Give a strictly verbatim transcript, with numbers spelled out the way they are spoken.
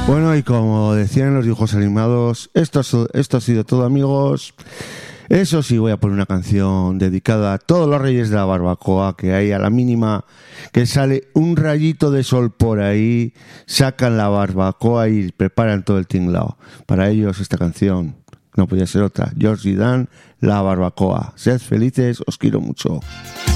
Bueno, y como decían los dibujos animados, esto, esto ha sido todo, amigos. Eso sí, voy a poner una canción dedicada a todos los reyes de la barbacoa, que hay a la mínima que sale un rayito de sol por ahí, sacan la barbacoa y preparan todo el tinglao. Para ellos esta canción no podía ser otra. George y Dan, La Barbacoa. Sed felices, os quiero mucho.